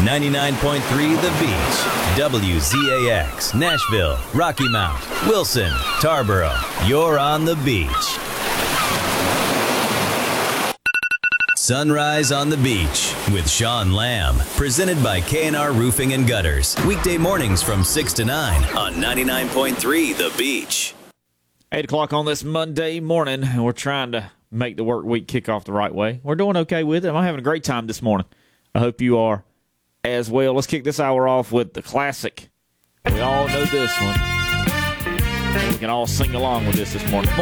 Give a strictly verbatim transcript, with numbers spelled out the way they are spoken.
ninety-nine point three The Beach, W Z A X, Nashville, Rocky Mount, Wilson, Tarboro. You're on the beach. Sunrise on the Beach with Sean Lamb. Presented by K and R Roofing and Gutters. Weekday mornings from six to nine on ninety-nine point three The Beach. eight o'clock on this Monday morning, and we're trying to make the work week kick off the right way. We're doing okay with it. I'm having a great time this morning. I hope you are as well. Let's kick this hour off with the classic. We all know this one. We can all sing along with this this morning.